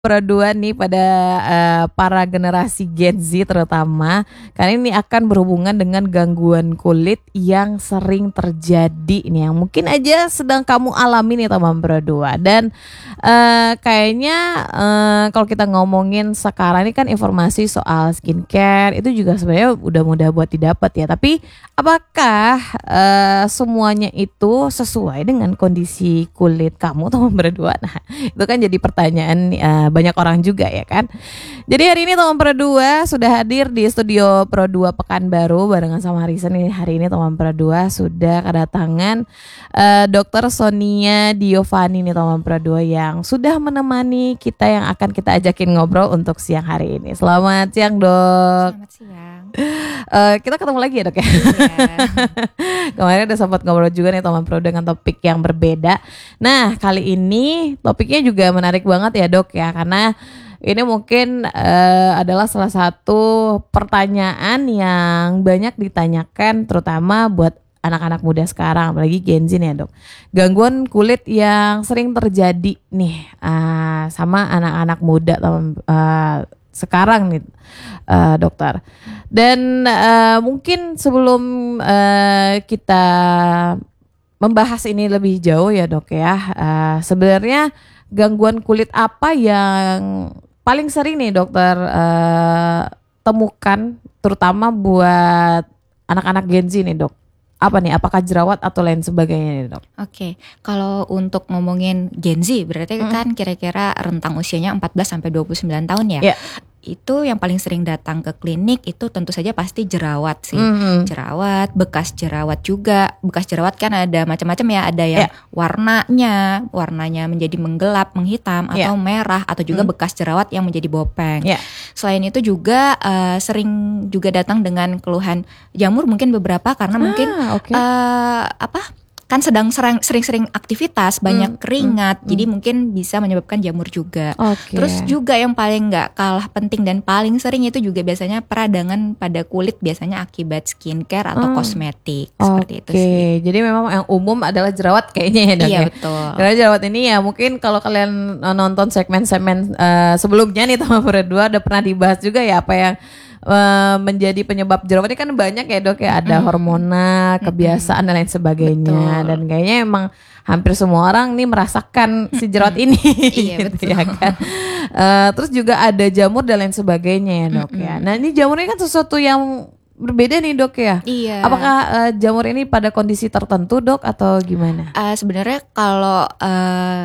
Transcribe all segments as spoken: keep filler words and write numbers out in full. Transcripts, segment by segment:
Peraduan nih pada, eee, para generasi Gen Z terutama, karena ini akan berhubungan dengan gangguan kulit yang sering terjadi nih, yang mungkin aja sedang kamu alami nih teman berdua dan, eee, kayaknya, eee, kalau kita ngomongin sekarang ini kan informasi soal skincare itu juga sebenarnya udah mudah buat didapat ya, tapi apakah, eee, semuanya itu sesuai dengan kondisi kulit kamu teman berdua? Nah, itu kan jadi pertanyaan, eee, banyak orang juga ya kan. Jadi hari ini teman Pro dua sudah hadir di studio Pro dua Pekanbaru barengan sama Risa nih. Hari ini teman Pro dua sudah kedatangan uh, dokter Sonia Diovani nih teman Pro dua yang sudah menemani kita yang akan kita ajakin ngobrol untuk siang hari ini. Selamat siang, Dok. Selamat siang. Uh, kita ketemu lagi ya, Dok ya. Iya. Kemarin udah sempat ngobrol juga nih teman Pro dengan topik yang berbeda. Nah, kali ini topiknya juga menarik banget ya, Dok ya, karena ini mungkin uh, adalah salah satu pertanyaan yang banyak ditanyakan terutama buat anak-anak muda sekarang, apalagi Gen Z nih ya, Dok. Gangguan kulit yang sering terjadi nih uh, sama anak-anak muda teman uh, sekarang nih, uh, dokter. Dan uh, mungkin sebelum uh, kita membahas ini lebih jauh ya, Dok ya, uh, sebenarnya gangguan kulit apa yang paling sering nih dokter uh, temukan, terutama buat anak-anak Gen Z nih, Dok? Apa nih? Apakah jerawat atau lain sebagainya nih, Dok? Oke, kalau untuk ngomongin Gen Z berarti Mm. kan kira-kira rentang usianya empat belas sampai dua puluh sembilan tahun ya. Yeah. Itu yang paling sering datang ke klinik itu tentu saja pasti jerawat sih. Mm-hmm. Jerawat, bekas jerawat juga. Bekas jerawat kan ada macam-macam ya, ada yang Yeah. warnanya, warnanya menjadi menggelap, menghitam Yeah. atau merah, atau juga Mm. bekas jerawat yang menjadi bopeng. Yeah. Selain itu juga uh, sering juga datang dengan keluhan jamur mungkin beberapa karena Ah, mungkin okay. uh, apa? Kan sedang serang, sering-sering aktivitas, banyak Mm, keringat, mm, jadi mm. mungkin bisa menyebabkan jamur juga. Oke. Terus juga yang paling nggak kalah penting dan paling sering itu juga biasanya peradangan pada kulit, biasanya akibat skincare atau Hmm. kosmetik, seperti itu Oke, sih. jadi memang yang umum adalah jerawat kayaknya ya, Dok Iya ya? betul. Karena jerawat ini ya mungkin kalau kalian uh, nonton segmen-segmen uh, sebelumnya nih teman berdua udah pernah dibahas juga ya apa yang uh, menjadi penyebab jerawat ini kan banyak ya, Dok ya, ada Mm-mm. hormonal, kebiasaan dan lain sebagainya. Betul. Dan kayaknya emang hampir semua orang nih merasakan si jerawat ini Iya, gitu betul. ya kan. Uh, terus juga ada jamur dan lain sebagainya ya, Dok ya. Mm-mm. Nah, ini jamur ini kan sesuatu yang berbeda nih, Dok ya. Iya. Apakah uh, jamur ini pada kondisi tertentu, Dok, atau gimana? Uh, sebenarnya kalau uh,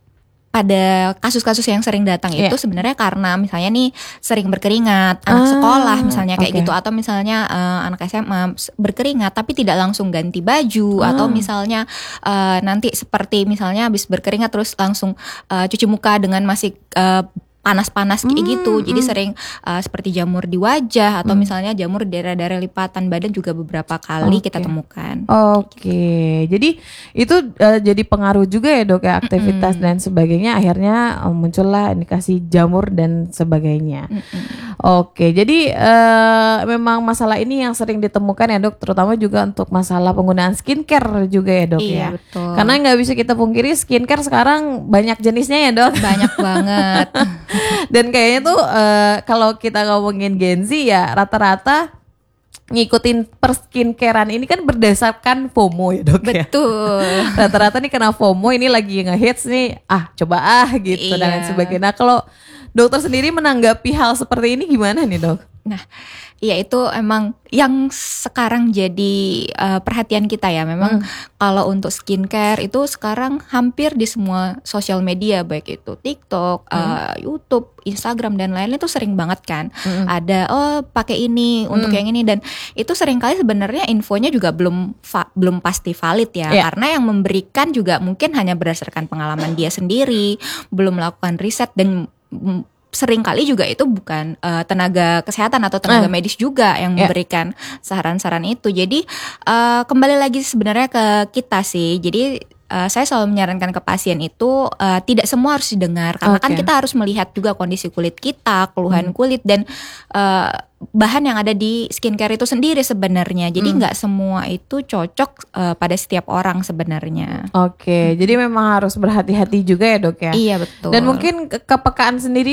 pada kasus-kasus yang sering datang Iya. itu sebenarnya karena misalnya nih sering berkeringat, anak Ah, sekolah misalnya kayak oke. gitu, atau misalnya uh, anak S M A s- berkeringat tapi tidak langsung ganti baju, Ah. atau misalnya uh, nanti seperti misalnya habis berkeringat terus langsung uh, cuci muka dengan masih uh, panas-panas kayak Hmm, gitu, jadi hmm. sering uh, seperti jamur di wajah atau Hmm. misalnya jamur di daerah-daerah lipatan badan juga beberapa kali kita Oke. temukan. Oke, jadi itu uh, jadi pengaruh juga ya, Dok ya, aktivitas Mm-mm. dan sebagainya akhirnya um, muncullah indikasi jamur dan sebagainya. Mm-mm. Oke, jadi uh, memang masalah ini yang sering ditemukan ya, Dok, terutama juga untuk masalah penggunaan skincare juga ya, Dok Iya ya. betul. Karena nggak bisa kita pungkiri skincare sekarang banyak jenisnya ya, Dok. Banyak banget. Dan kayaknya tuh uh, kalau kita ngomongin Gen Z ya rata-rata ngikutin perskincarean ini kan berdasarkan FOMO ya, Dok ya. Betul. Rata-rata nih kena FOMO, ini lagi ngehits nih, ah coba ah gitu dan lain Iya. sebagainya. Nah, kalau dokter sendiri menanggapi hal seperti ini gimana nih, Dok? Nah, ya itu emang yang sekarang jadi uh, perhatian kita ya. Memang Hmm. kalau untuk skincare itu sekarang hampir di semua sosial media, baik itu TikTok, uh, YouTube, Instagram dan lain-lain itu sering banget kan. Mm-mm. Ada oh pakai ini untuk Hmm. yang ini, dan itu seringkali sebenarnya infonya juga belum va- belum pasti valid ya. Iya. Karena yang memberikan juga mungkin hanya berdasarkan pengalaman dia sendiri, belum melakukan riset, dan mm, sering kali juga itu bukan uh, tenaga kesehatan atau tenaga Eh. medis juga yang Ya. memberikan saran-saran itu. Jadi uh, kembali lagi sebenarnya ke kita sih. Jadi uh, saya selalu menyarankan ke pasien itu uh, tidak semua harus didengar karena Oke. kan kita harus melihat juga kondisi kulit kita, keluhan Hmm. kulit dan uh, bahan yang ada di skincare itu sendiri sebenarnya. Jadi Hmm. nggak semua itu cocok uh, pada setiap orang sebenarnya. Oke, jadi memang harus berhati-hati juga ya dok ya. Iya betul. Dan mungkin ke- kepekaan sendiri